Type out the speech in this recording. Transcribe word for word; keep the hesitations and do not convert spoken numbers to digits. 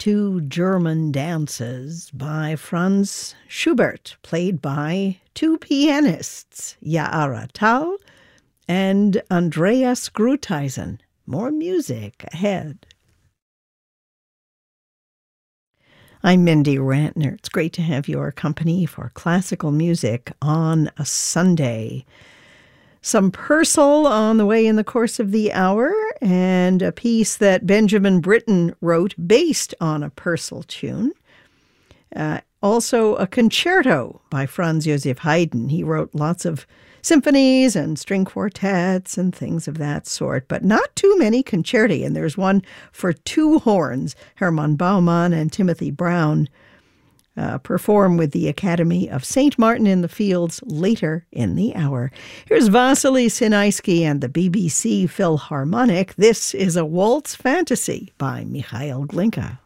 Two German Dances by Franz Schubert, played by two pianists, Yara Tal and Andreas Grutheisen. More music ahead. I'm Mindy Rantner. It's great to have your company for classical music on a Sunday. Some Purcell on the way in the course of the hour, and a piece that Benjamin Britten wrote based on a Purcell tune. Uh, also a concerto by Franz Joseph Haydn. He wrote lots of symphonies and string quartets and things of that sort, but not too many concerti. And there's one for two horns. Hermann Baumann and Timothy Brown uh, perform with the Academy of Saint Martin in the Fields later in the hour. Here's Vasily Sinaisky and the B B C Philharmonic. This is a Waltz Fantasy by Mikhail Glinka.